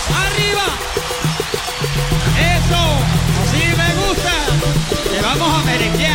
¡Arriba! ¡Eso! ¡Sí me gusta! ¡Que vamos a merenguear!